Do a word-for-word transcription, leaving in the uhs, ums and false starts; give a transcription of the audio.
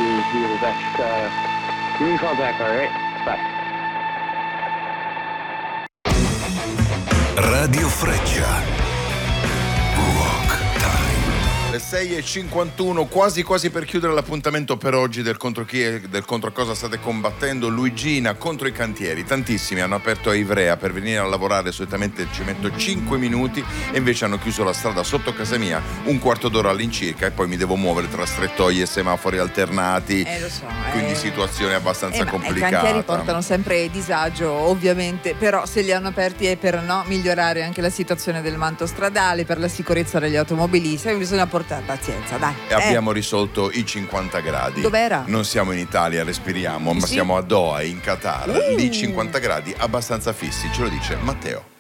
you do your best. Uh, you're in contact, all right? Bye. Radio Freccia. Rock Time. Le sei e cinquantuno, quasi quasi per chiudere l'appuntamento per oggi del contro chi è, del contro cosa state combattendo. Luigina contro i cantieri. Tantissimi hanno aperto a Ivrea per venire a lavorare, solitamente ci metto cinque minuti e invece hanno chiuso la strada sotto casa mia un quarto d'ora all'incirca e poi mi devo muovere tra strettoie e semafori alternati. Eh lo so. Quindi eh. situazione abbastanza eh, complicata. I cantieri portano sempre disagio, ovviamente, però se li hanno aperti è per no, migliorare anche la situazione del manto stradale, per la sicurezza degli automobilisti, bisogna portare pazienza, dai. E eh. abbiamo risolto i cinquanta gradi. Dov'era? Non siamo in Italia, respiriamo, ma sì? siamo a Doha, in Qatar. Uh. Lì cinquanta gradi abbastanza fissi, ce lo dice Matteo.